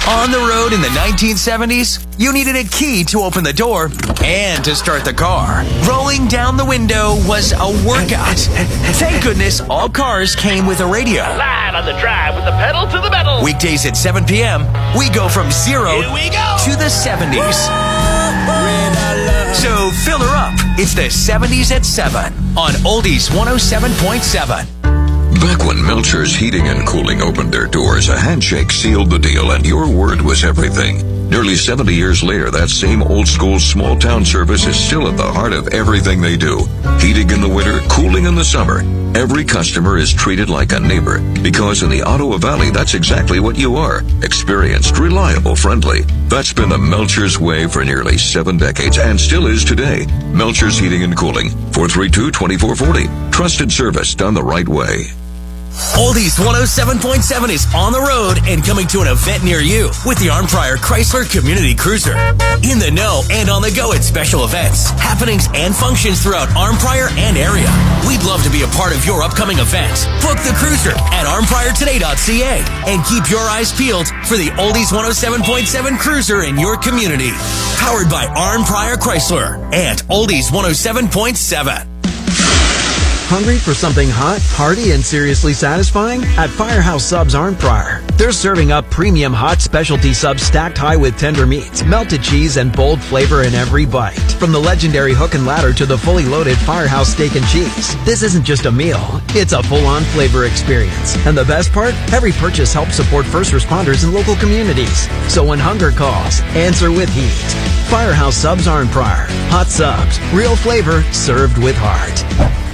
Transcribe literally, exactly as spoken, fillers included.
On the road in the nineteen seventies, you needed a key to open the door and to start the car. Rolling down the window was a workout. Thank goodness all cars came with a radio. Live on the drive with the pedal to the metal. Weekdays at seven p.m., we go from zero Here we go. to the seventies. So fill her up. It's the seventies at seven on Oldies one oh seven point seven. Back when Melcher's Heating and Cooling opened their doors, a handshake sealed the deal and your word was everything. Nearly seventy years later, that same old-school small-town service is still at the heart of everything they do. Heating in the winter, cooling in the summer. Every customer is treated like a neighbor, because in the Ottawa Valley, that's exactly what you are. Experienced, reliable, friendly. That's been the Melcher's way for nearly seven decades and still is today. Melcher's Heating and Cooling, four three two, two four four zero. Trusted service done the right way. Oldies one oh seven point seven is on the road and coming to an event near you with the Arnprior Chrysler Community Cruiser. In the know and on the go at special events, happenings, and functions throughout Arnprior and area. We'd love to be a part of your upcoming event. Book the cruiser at arnprior today dot c a and keep your eyes peeled for the Oldies one oh seven point seven Cruiser in your community. Powered by Arnprior Chrysler and Oldies one oh seven point seven. Hungry for something hot, hearty, and seriously satisfying? At Firehouse Subs Arnprior, they're serving up premium hot specialty subs stacked high with tender meats, melted cheese, and bold flavor in every bite. From the legendary hook and ladder to the fully loaded Firehouse steak and cheese, this isn't just a meal, it's a full-on flavor experience. And the best part? Every purchase helps support first responders in local communities. So when hunger calls, answer with heat. Firehouse Subs Arnprior. Hot subs, real flavor, served with heart.